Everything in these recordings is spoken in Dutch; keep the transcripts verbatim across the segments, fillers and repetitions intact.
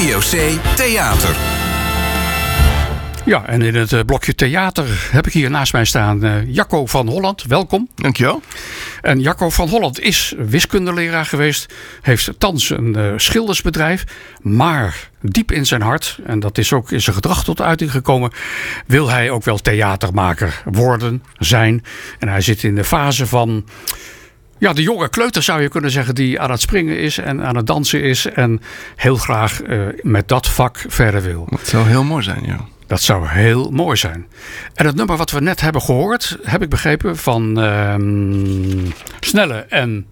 Studio C Theater. Ja, en in het uh, blokje theater heb ik hier naast mij staan uh, Jacco van Holland. Welkom. Dankjewel. En Jacco van Holland is wiskundeleraar geweest. Heeft thans een uh, schildersbedrijf. Maar diep in zijn hart, en dat is ook in zijn gedrag tot uiting gekomen, wil hij ook wel theatermaker worden, zijn. En hij zit in de fase van... Ja, de jonge kleuter zou je kunnen zeggen, die aan het springen is en aan het dansen is. En heel graag uh, met dat vak verder wil. Dat zou heel mooi zijn, ja. Dat zou heel mooi zijn. En het nummer wat we net hebben gehoord, heb ik begrepen, van uh, Snelle en...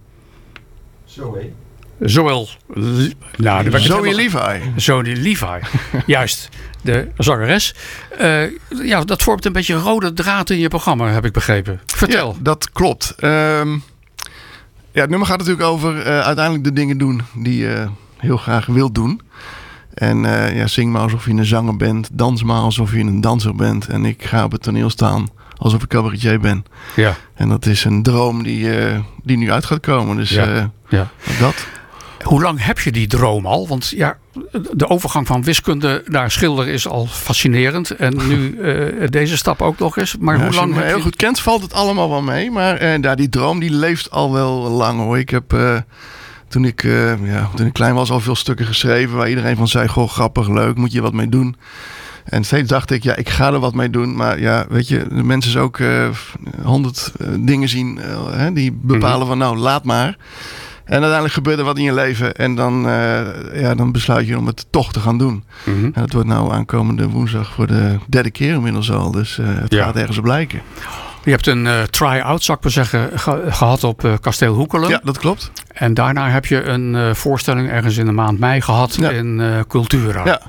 Zoe. Zowel... Nou, Zoe Levi. Zoe Levi. Juist, de zangeres. Uh, ja, dat vormt een beetje een rode draad in je programma, heb ik begrepen. Vertel. Ja, dat klopt. Um, ja, het nummer gaat natuurlijk over uh, uiteindelijk de dingen doen die je heel graag wilt doen. En uh, ja, zing maar alsof je een zanger bent. Dans maar alsof je een danser bent. En ik ga op het toneel staan alsof ik cabaretier ben. Ja. En dat is een droom die, uh, die nu uit gaat komen. Dus ja. Uh, ja. dat. Hoe lang heb je die droom al? Want ja, de overgang van wiskunde naar schilder is al fascinerend. En nu uh, deze stap ook nog eens. Maar ja, hoe lang als je me heel je... goed kent, valt het allemaal wel mee. Maar uh, ja, die droom die leeft al wel lang hoor. Ik heb... Uh, Toen ik, uh, ja, toen ik klein was al veel stukken geschreven waar iedereen van zei, goh, grappig, leuk, moet je wat mee doen. En steeds dacht ik, ja, ik ga er wat mee doen. Maar ja, weet je, de mensen dus ook honderd uh, uh, dingen zien uh, hè, die bepalen mm-hmm. van nou, laat maar. En uiteindelijk gebeurt er wat in je leven en dan, uh, ja, dan besluit je om het toch te gaan doen. Mm-hmm. En dat wordt nou aankomende woensdag voor de derde keer inmiddels al. Dus uh, het ja. gaat ergens op lijken. Je hebt een uh, try-out, zou ik maar zeggen, ge- gehad op uh, Kasteel Hoekelen. Ja, dat klopt. En daarna heb je een uh, voorstelling ergens in de maand mei gehad ja. in uh, Cultura. Ja.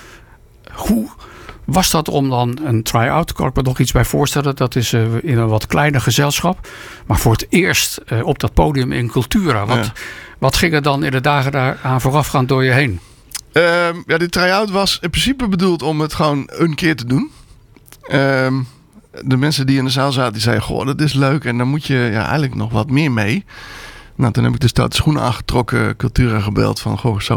Hoe was dat om dan een try-out, kan ik me nog iets bij voorstellen. Dat is uh, in een wat kleiner gezelschap. Maar voor het eerst uh, op dat podium in Cultura. Wat, ja. wat ging er dan in de dagen daaraan voorafgaand door je heen? Uh, ja, de try-out was in principe bedoeld om het gewoon een keer te doen. Uh, De mensen die in de zaal zaten, die zeiden, goh, dat is leuk. En dan moet je ja, eigenlijk nog wat meer mee. Nou, toen heb ik dus de schoenen aangetrokken, Cultura gebeld van, goh, zou